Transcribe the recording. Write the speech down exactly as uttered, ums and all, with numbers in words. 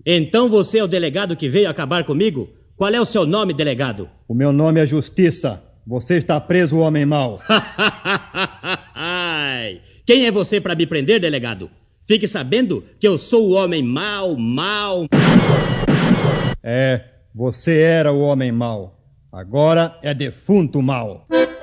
Então você é o delegado que veio acabar comigo? Qual é o seu nome, delegado? O meu nome é Justiça. Você está preso, homem mau. Quem é você para me prender, delegado? Fique sabendo que eu sou o homem mau, mau... É, você era o homem mau. Agora é defunto mau.